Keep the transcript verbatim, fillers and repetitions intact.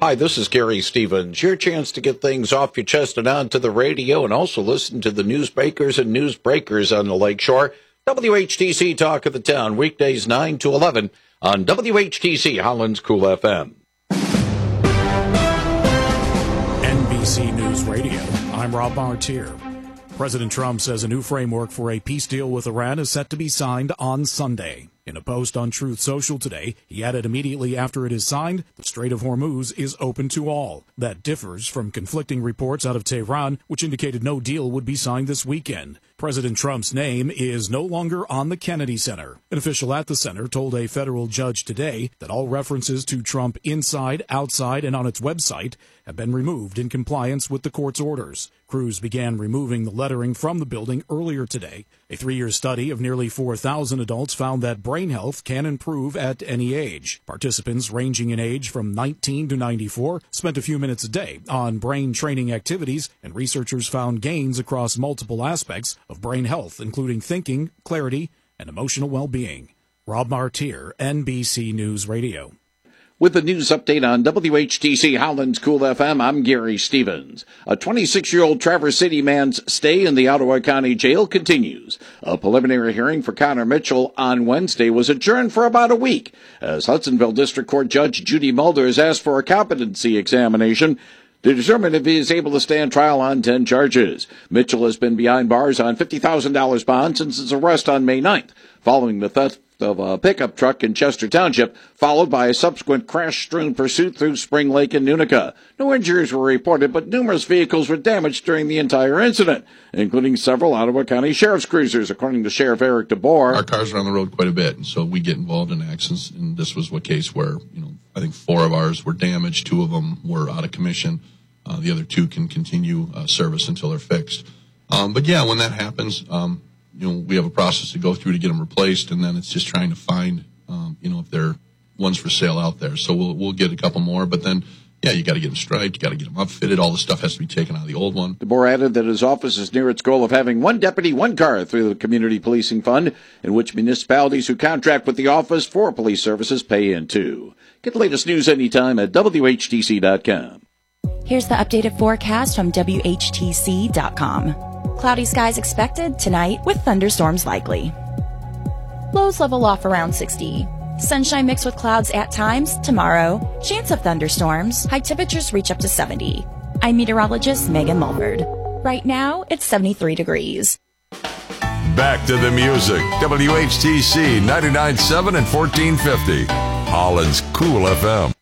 Hi, this is Gary Stevens. Your chance to get things off your chest and onto the radio, and also listen to the newsmakers and newsbreakers on the Lakeshore. W H T C Talk of the Town, weekdays nine to eleven on W H T C Holland's Cool F M. N B C News Radio, I'm Rob Martier. President Trump says a new framework for a peace deal with Iran is set to be signed on Sunday. In a post on Truth Social today, he added immediately after it is signed, the Strait of Hormuz is open to all. That differs from conflicting reports out of Tehran, which indicated no deal would be signed this weekend. President Trump's name is no longer on the Kennedy Center. An official at the center told a federal judge today that all references to Trump inside, outside, and on its website have been removed in compliance with the court's orders. Crews began removing the lettering from the building earlier today. A three-year study of nearly four thousand adults found that brain health can improve at any age. Participants ranging in age from nineteen to ninety-four spent a few minutes a day on brain training activities, and researchers found gains across multiple aspects of brain health, including thinking, clarity, and emotional well-being. Rob Martier, N B C News Radio. With the news update on W H T C Holland's Cool F M, I'm Gary Stevens. A twenty-six-year-old Traverse City man's stay in the Ottawa County Jail continues. A preliminary hearing for Connor Mitchell on Wednesday was adjourned for about a week, as Hudsonville District Court Judge Judy Mulder has asked for a competency examination to determine if he is able to stand trial on ten charges. Mitchell has been behind bars on fifty thousand dollars bond since his arrest on May ninth, following the theft of a pickup truck in Chester Township, followed by a subsequent crash-strewn pursuit through Spring Lake and Unica. No injuries were reported, but numerous vehicles were damaged during the entire incident, including several Ottawa County Sheriff's cruisers, according to Sheriff Eric DeBoer. Our cars are on the road quite a bit, and so we get involved in accidents, and this was a case where, you know, I think four of ours were damaged, two of them were out of commission. Uh, the other two can continue uh, service until they're fixed. Um, but yeah, when that happens, um, you know, we have a process to go through to get them replaced, and then it's just trying to find, um, you know, if there are ones for sale out there. So we'll we'll get a couple more, but then, yeah, you got to get them striped, you got to get them upfitted. All the stuff has to be taken out of the old one. DeBoer added that his office is near its goal of having one deputy, one car through the Community Policing Fund, in which municipalities who contract with the office for police services pay into. Get the latest news anytime at W H T C dot com. Here's the updated forecast from W H T C dot com. Cloudy skies expected tonight with thunderstorms likely. Lows level off around sixty. Sunshine mixed with clouds at times tomorrow. Chance of thunderstorms. High temperatures reach up to seventy. I'm meteorologist Megan Mulford. Right now, it's seventy-three degrees. Back to the music. W H T C ninety-nine point seven and fourteen fifty. Holland's Cool F M.